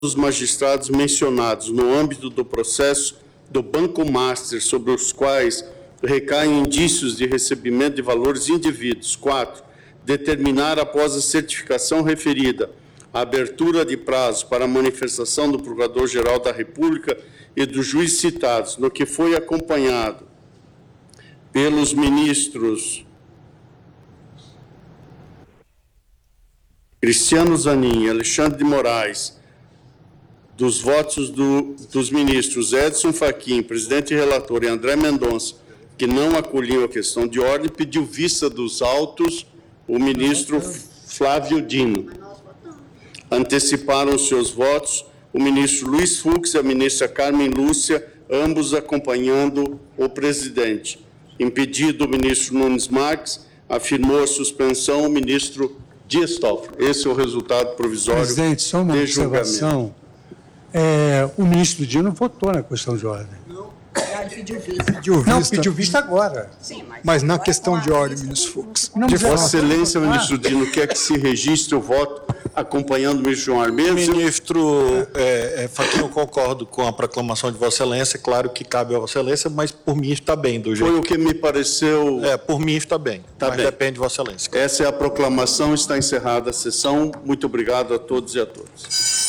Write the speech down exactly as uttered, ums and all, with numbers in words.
os magistrados mencionados no âmbito do processo do Banco Master, sobre os quais recaem indícios de recebimento de valores indevidos. Quatro, determinar, após a certificação referida, a abertura de prazo para a manifestação do Procurador-Geral da República e dos juízes citados, no que foi acompanhado pelos ministros Cristiano Zanin e Alexandre de Moraes, dos votos do, dos ministros Edson Fachin, presidente e relator, e André Mendonça, que não acolhiam a questão de ordem, pediu vista dos autos o ministro Flávio Dino. Anteciparam seus votos o ministro Luiz Fux e a ministra Carmen Lúcia, ambos acompanhando o presidente. Impedido o ministro Nunes Marques, afirmou a suspensão o ministro Dias Toffoli. Esse é o resultado provisório Presidente, só uma de observação. É, o ministro Dino votou na questão de ordem. Não, ele pediu vista. Pediu Não, pediu vista agora. Sim, mas Mas na agora, questão com de a ordem, vista ministro do- Fux. Não, De mas é- Vossa fato, Excelência, ministro Dino, quer que se registre o voto acompanhando o ministro João Armeiro? Ministro é, é, Fachin, eu concordo com a proclamação de Vossa Excelência. Claro que cabe a Vossa Excelência, mas por mim está bem do Foi jeito. o que me pareceu. É, por mim está bem. Tá mas bem. depende de Vossa Excelência. Essa é a proclamação, está encerrada a sessão. Muito obrigado a todos e a todas.